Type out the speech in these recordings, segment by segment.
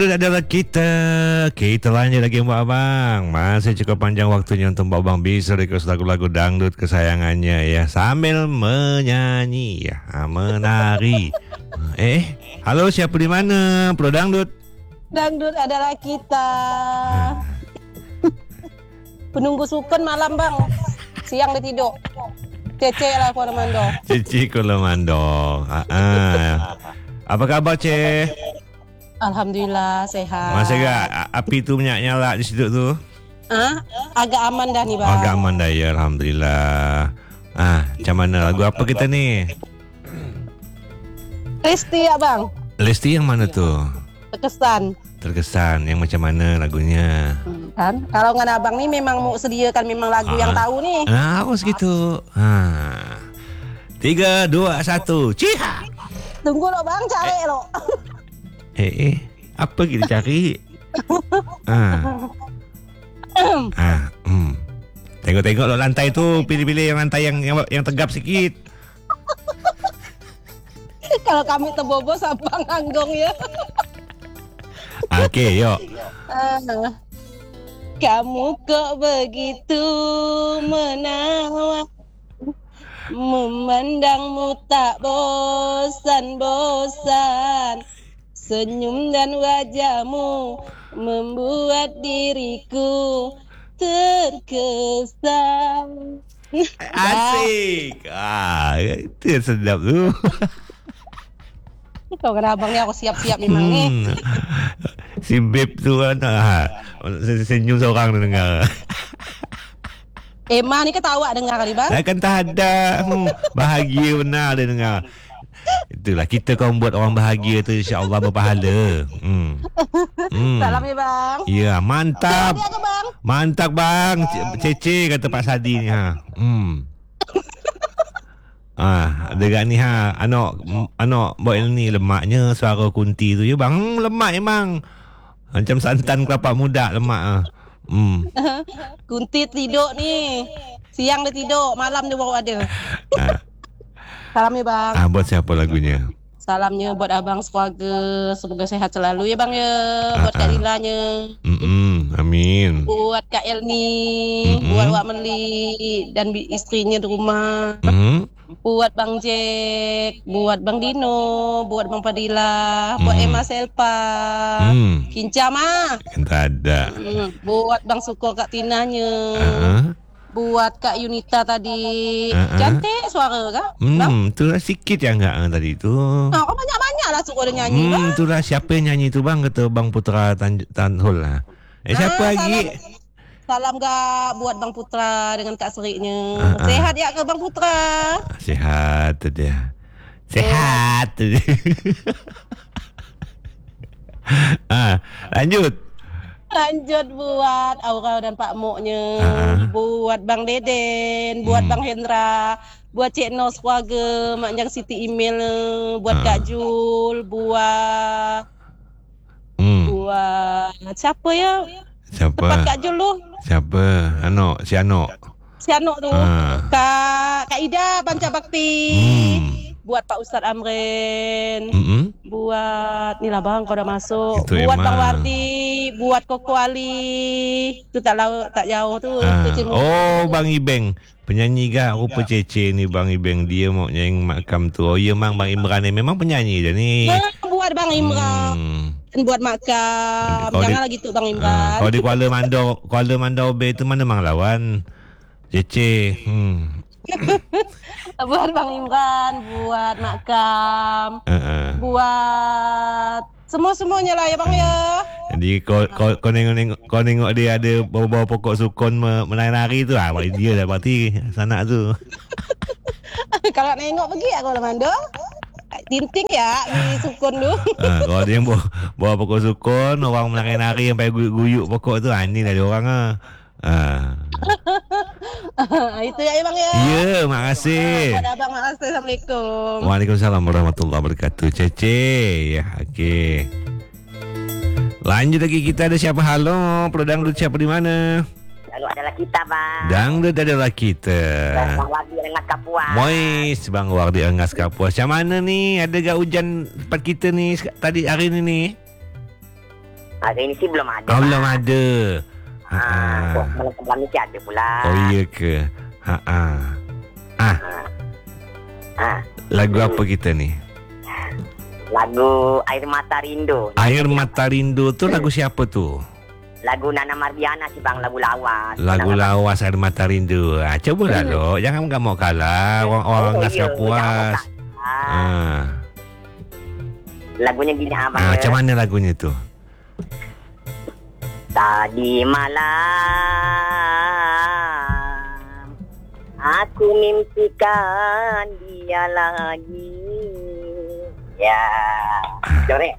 Itu adalah kita lanjut lagi Mbak Abang. Masih cukup panjang waktunya untuk Mbak Abang bisa request lagu-lagu dangdut kesayangannya ya, sambil menyanyi ya, menari. Halo, siapa di mana? Pro Dangdut. Dangdut adalah kita. Penunggu sukun malam bang, siang dia tidur. Cece lah Kolomando. Cici Kolomando. Apa kabar Ce? Alhamdulillah sehat. Masih gak api tu nyala di situ tu? Agak aman dah nih bang. Agak aman dah ya, alhamdulillah. Macam mana lagu apa kita ni? Lesti ya bang. Lesti yang mana tu? Terkesan yang macam mana lagunya? Kan kalau nggak abang nih memang mau sediakan memang lagu yang tahu nih. Harus gitu. 3, 2, 1, ciha. Tunggu lo bang, cari lo. Apa kita cari? Tengok-tengok lo lantai tu, pilih-pilih yang lantai yang tegap sikit. Kalau kami terbobo abang anggong ya. Okey, yuk. Kamu kok begitu menawan, memandangmu tak bosan-bosan, senyum dan wajahmu membuat diriku terkesan. Asik. Itu yang sedap tu. Kau kena abang ni aku siap-siap memang ni. Si Beb tu kan senyum seorang dia dengar. Emma ni ketawa dengar kali bang. Kan tak ada. Bahagia benar dia dengar. Itulah kita kau buat orang bahagia tu, insya-Allah berpahala. Salam ya bang. Ya, mantap. Bang. Mantap bang. Cece kata Pak Sadi ni Dekat ni anak buat ni lemaknya suara kunti tu ya bang. Lemak memang. Macam santan kelapa muda lemak Kunti tidur ni. Siang dia tidur, malam dia baru ada. Salam ya bang. Buat siapa lagunya? Salamnya buat abang sekeluarga, semoga sehat selalu ya bang ya. Buat Kak Lilanya. Amin. Buat Kak Elni, buat Wak Meli dan istrinya di rumah. Buat Bang Jack, buat Bang Dino, buat Bang Padilla, buat Emma Selpa, Kinca mah. Tak ada. Buat Bang Suko Kak Tinanya. Buat Kak Yunita tadi. Cantik suara kak? Itulah sikit yang enggak tadi tu. Kau banyak-banyak lah suka dia nyanyi bang. Itulah siapa yang nyanyi tu bang? Kata Bang Putra Tanhul lah. Siapa lagi? Salam gak buat Bang Putra dengan Kak Seriknya. Sehat ya ke Bang Putra? Sehat tu dia. Sehat tu dia. Lanjut buat Aura dan Pak Moknya. Buat Bang Deden, buat Bang Hendra, buat Cik Nos keluarga, Mak Jang Siti email, buat Kak Jul, buat siapa ya? Siapa? Tempat Kak Jul tu. Siapa? Si Anok tu. Kak Ida Panca Bakti. Buat Pak Ustaz Amren. Buat ni lah bang, kau dah masuk. Itu buat emang. Bang Wardi, buat Koko Ali. Tu tak jauh tu. Bang Ibeng. Penyanyi gak rupa Cece ni Bang Ibeng. Dia mau nyanyi makam tu. Oh ya mang, Bang Imran ni memang penyanyi dia ni. Buat Bang Imran. Buat makam. Janganlah gitu Bang Imran. Kalau di Kuala Mandau Bay tu mana Mang Lawan? Cece. Buat Bang Imran, buat makam. Buat semua-semuanya lah ya bang ya. Jadi kau nengok dia ada bawa pokok sukun menari-nari tu balik dia dah berarti sanak tu. Kalau nengok pergi aku lah Mando. Tinting ya di sukun tu. Kalau dia yang bawa pokok sukun, orang menari-nari sampai guyuk pokok tu, ni lah dia orang Itu ya bang ya. Ya, makasih. Abang makasih. Assalamualaikum. Waalaikumsalam warahmatullahi wabarakatuh. Cece. Ya, okey. Lanjut lagi, kita ada siapa? Halo, Pro Dangdut, siapa di mana? Dangdut adalah kita bang. Dangdut adalah kita. Bang Wardi Engas Kapuas. Mois, Bang Wardi Engas Kapuas. Macam mana ni? Ada gak hujan tempat kita ni tadi hari ni? Hari ni sih belum ada. Oh, belum ada. Malam ni sih ada pula. Oh, iya ke? Lagu apa kita ni? Lagu Air Mata Rindu. Air Mata Rindu tu lagu siapa tu? Lagu Nana Mardiana sih bang, lagu lawas. Lagu lawas Air Mata Rindu. Coba lah lo. Jangan enggak mau kalah. Orang nggak puas. Lagunya gini abang. Macam mana lagunya tu? Tadi malam aku mimpikan dia lagi. Ya, corek.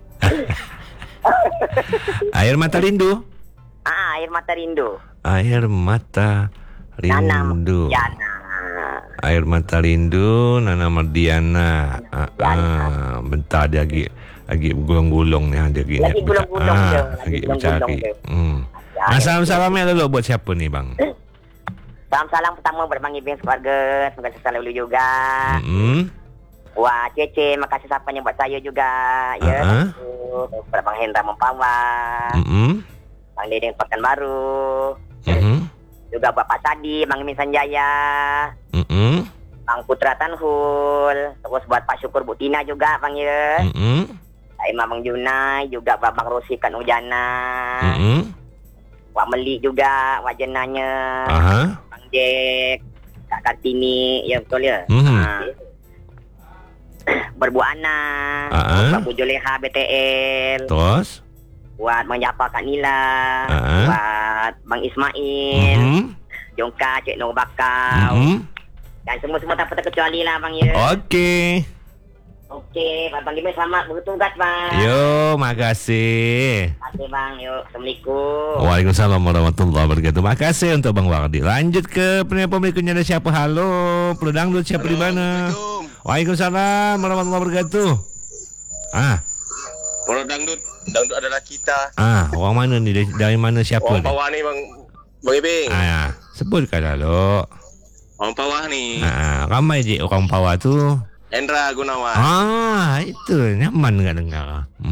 Air Mata Rindu. Air Mata Rindu. Air Mata Rindu. Air Mata Rindu, Nana Mardiana. Bentar dia lagi gulung-gulung ni dia gini. Lagi gulung-gulung dia. Lagi mencari. Salam-salam dulu buat siapa ni bang? Salam-salam pertama buat Bang Ibing sekeluarga. Semoga selalu juga. Wah, Cece, makasih sapanya buat saya juga. Ya. Buat Bang Hendra Mempawa. Bang Dedeng Pekanbaru. Juga buat Pak Sadi, Bang Imin Sanjaya. Bang Putra Tanhul. Terus buat Pak Syukur Bu Tina juga, Bang ya. Imam Bang Junai, juga buat Bang Rosi Kan Ujana. Wak Melik juga, Wak Jenanya. Bang Jack, Kak Kartini, ya betul ya. Berbuat anak, Bang Bu Juleha BTL. Terus? Buat Bang Japa Kak Nila. Buat Bang Ismail. Jongka Cik Nur Bakau. Dan semua-semua tanpa terkecuali lah Bang ya. Okey. Okey, Bang Gimel selamat bertugas Bang. Yo, makasih. Terima kasih Bang. Yuk, Assalamualaikum. Waalaikumsalam warahmatullahi wabarakatuh. Makasih untuk Bang Wardi. Lanjut ke penelpon berikutnya, ada siapa? Halo, Peledang dulu siapa di mana? Waalaikumsalam warahmatullahi wabarakatuh. Orang dangdut adalah kita. Orang mana ni? Dari mana siapa orang ni? Pawah ni Bang Ibing. Sebutkan lalu. Orang Pawah ni. Ramai je orang Pawah tu. Hendra Gunawan. Itu nyaman nak dengar.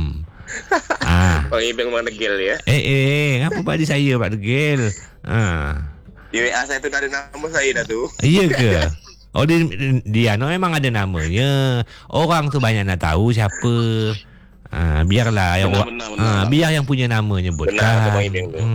Bang Ibing memang degil ya. Ngapa Pak di saya Pak degil? Di WA saya tu dah ada nama saya dah tu. Iya ke? Oh dia memang ada namanya. Orang tu banyak nak tahu siapa. Biarlah yang biar yang punya nama nyebutkan. Benar Bang Ibing tu.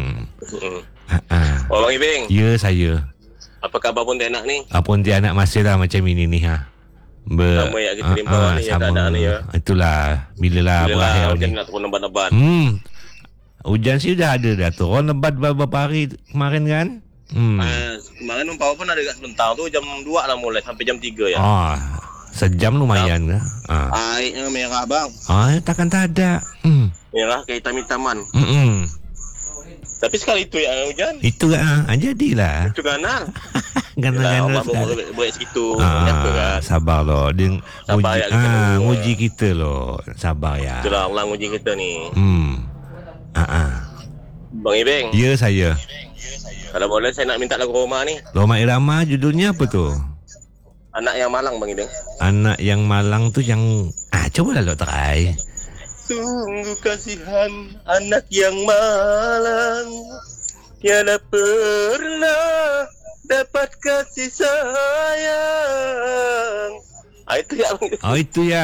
Bang Ibing. Ya saya. Apa khabar Pontianak ni? Pontianak masih lah macam ini ni Sama yang kita limpah ni yang keadaan ni ya. Itulah bila berakhir hujan ni. nak turun lebat-lebat. Hujan sih dah ada dah turun lebat beberapa hari kemarin kan. Kemarin Umpau pun ada kat sebentar tu jam 2 lah mulai sampai jam 3 ya. Sejam lumayan ke? Airnya merah bang. Takkan tak ada. Merah kayak hitam-hitaman. Tapi sekali itu ya hujan. Itu jadilah. Itu ganal. Ganal-ganal buat situ. Kan? Sabar loh. Dia sabar nguji kita loh. Sabar ya. Itulah Allah nguji kita ni. Bang Ibing. Ya saya. Kalau boleh saya nak minta lagu Roma ni. Roma Irama judulnya apa tu? Anak yang Malang Bang Ibing. Anak yang Malang tu yang coba lah lo try. Sungguh kasihan anak yang Malang, tiada pernah dapat kasih sayang. Itu ya. Itu ya.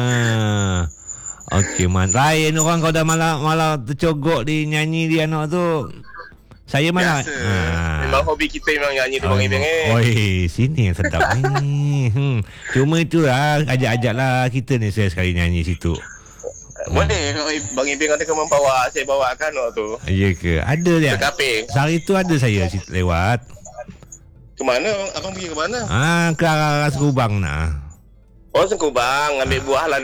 Okey man. Lain orang kau dah malah tercogok di nyanyi di anak tu. Saya mana? Memang hobi kita memang nyanyi tu Bang Ibing sini yang sedap ni. Cuma itulah ajak-ajaklah kita ni saya sekali nyanyi situ. Boleh Bang Ibing ada kemampuan saya bawakan waktu tu. Ya ke? Ada dia. Sehari tu ada saya lewat. Ke mana? Abang pergi ke mana? Ke arah Sekubang nak. Sekubang ambil buah lah.